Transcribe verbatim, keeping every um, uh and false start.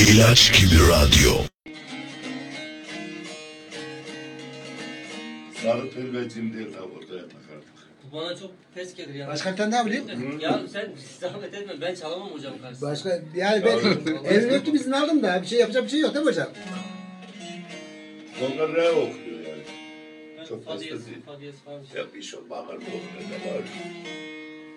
İlaç gibi radyo. Sarı pürvecim diye tabi ortaya takardık. Bu bana çok ters gelir ya. Başka bir tane daha bileyim. Ya sen zahmet etme, ben çalamam hocam karşısında. Başka yani ben elini öptüm izin aldım da bir şey yapacak bir şey yok değil mi hocam? Tolga R okuyor yani. Ben Çok Fadiyes, hasta değil. Fadiyes falan bir şey. Hep iş o bakar mı okuyor ne var?